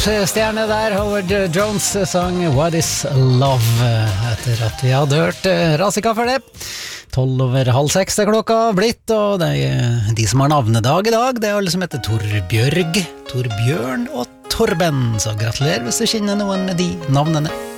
popstjerne der, Howard Jones sang What is Love, etter at vi hadde hørt Razika for det. 5:12 er klokka blitt, og det er de som har navnedag i dag, det er alle som heter Torbjørg, Torbjørn og Torben, så gratulerer hvis du kjenner noen med de navnene.